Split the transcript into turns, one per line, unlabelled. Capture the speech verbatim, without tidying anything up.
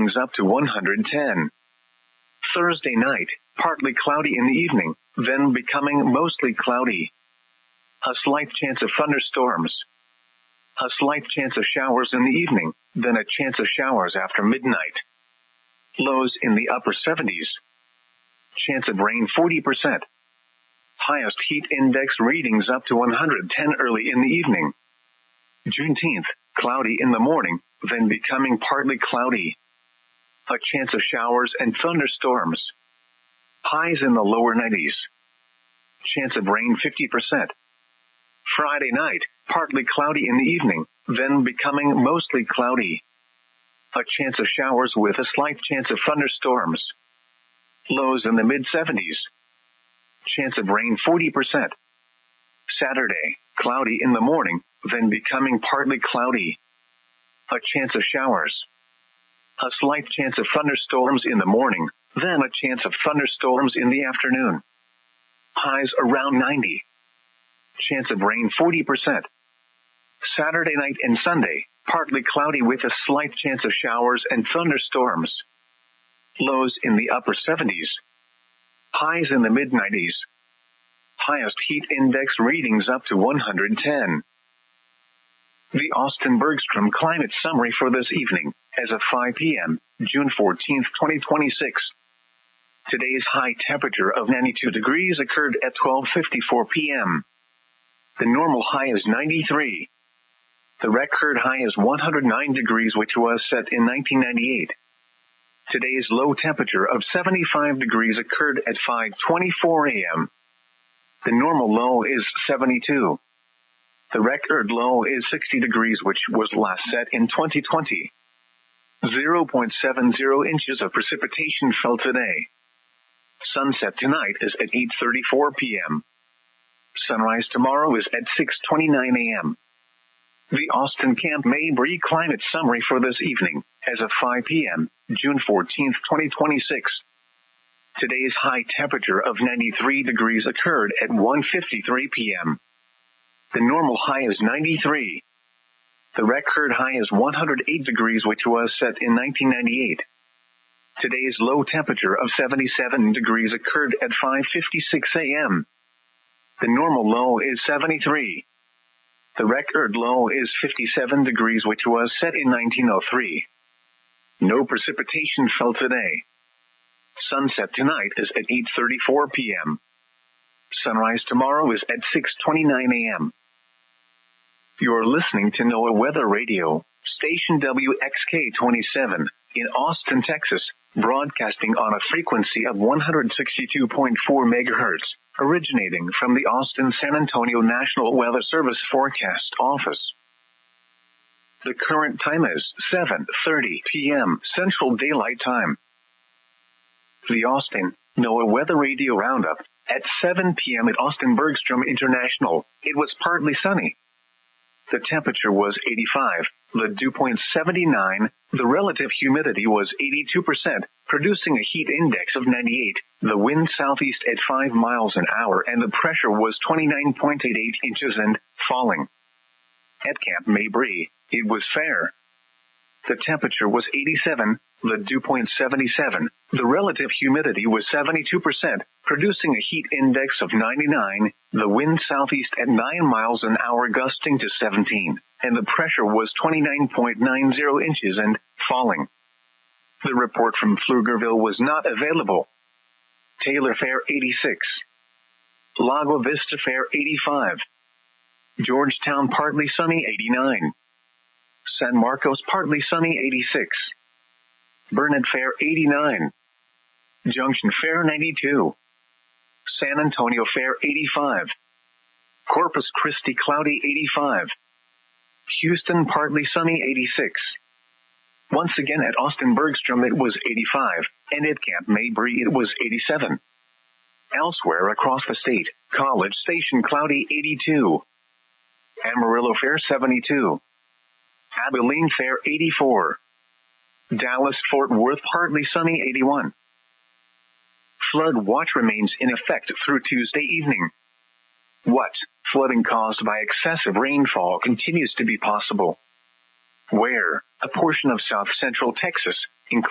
readings up to one hundred ten. Thursday night, partly cloudy in the evening, then becoming mostly cloudy. A slight chance of thunderstorms. A slight chance of showers in the evening, then a chance of showers after midnight. Lows in the upper seventies. Chance of rain forty percent. Highest heat index readings up to one hundred ten early in the evening. Juneteenth, cloudy in the morning, then becoming partly cloudy. A chance of showers and thunderstorms. Highs in the lower nineties. Chance of rain fifty percent. Friday night, partly cloudy in the evening, then becoming mostly cloudy. A chance of showers with a slight chance of thunderstorms. Lows in the mid seventies. Chance of rain forty percent. Saturday, cloudy in the morning, then becoming partly cloudy. A chance of showers. A slight chance of thunderstorms in the morning, then a chance of thunderstorms in the afternoon. Highs around ninety. Chance of rain forty percent. Saturday night and Sunday, partly cloudy with a slight chance of showers and thunderstorms. Lows in the upper seventies. Highs in the mid nineties. Highest heat index readings up to one hundred ten. The Austin Bergstrom Climate Summary for this evening, as of five p.m., June fourteenth, twenty twenty-six. Today's high temperature of ninety-two degrees occurred at twelve fifty-four p.m. The normal high is ninety-three. The record high is one hundred nine degrees, which was set in nineteen ninety-eight. Today's low temperature of seventy-five degrees occurred at five twenty-four a.m. The normal low is seventy-two. The record low is sixty degrees, which was last set in twenty twenty. zero point seven zero inches of precipitation fell today. Sunset tonight is at eight thirty-four p.m. Sunrise tomorrow is at six twenty-nine a.m. The Austin Camp Mabry Climate Summary for this evening, as of five p.m., June fourteenth, twenty twenty-six. Today's high temperature of ninety-three degrees occurred at one fifty-three p.m. The normal high is ninety-three. The record high is one hundred eight degrees, which was set in nineteen ninety-eight. Today's low temperature of seventy-seven degrees occurred at five fifty-six a.m. The normal low is seventy-three. The record low is fifty-seven degrees, which was set in nineteen oh three. No precipitation fell today. Sunset tonight is at eight thirty-four p.m. Sunrise tomorrow is at six twenty-nine a.m. You're listening to NOAA Weather Radio, station W X K twenty-seven, in Austin, Texas, broadcasting on a frequency of one hundred sixty-two point four megahertz, originating from the Austin-San Antonio National Weather Service Forecast Office. The current time is seven thirty p.m. Central Daylight Time. The Austin NOAA Weather Radio Roundup. At seven p.m. at Austin Bergstrom International, it was partly sunny. The temperature was eighty-five, the dew point seventy-nine, the relative humidity was eighty-two percent, producing a heat index of ninety-eight, the wind southeast at five miles an hour, and the pressure was twenty-nine point eight eight inches and falling. At Camp Mabry, it was fair. The temperature was eighty-seven, the dew point seventy-seven, the relative humidity was seventy-two percent, producing a heat index of ninety-nine, the wind southeast at nine miles an hour gusting to seventeen, and the pressure was twenty-nine point nine zero inches and falling. The report from Pflugerville was not available. Taylor Fair eighty-six. Lago Vista Fair eighty-five. Georgetown partly sunny eighty-nine. San Marcos partly sunny eighty-six. Burnett Fair eighty-nine. Junction Fair ninety-two. San Antonio Fair eighty-five. Corpus Christi cloudy eighty-five. Houston partly sunny eighty-six. Once again at Austin Bergstrom it was eighty-five, and at Camp Mabry it was eighty-seven. Elsewhere across the state, College Station cloudy eighty-two. Amarillo Fair seventy-two. Abilene Fair eighty-four. Dallas-Fort Worth partly sunny eighty-one. Flood watch remains in effect through Tuesday evening. What? Flooding caused by excessive rainfall continues to be possible. Where? A portion of south central Texas, including